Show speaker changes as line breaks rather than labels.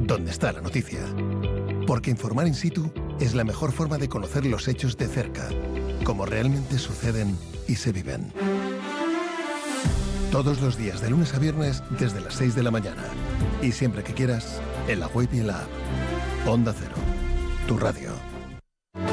donde está la noticia. Porque informar in situ es la mejor forma de conocer los hechos de cerca, como realmente suceden y se viven. Todos los días, de lunes a viernes, desde las 6 de la mañana. Y siempre que quieras, en la web y en la app. Onda Cero, tu radio.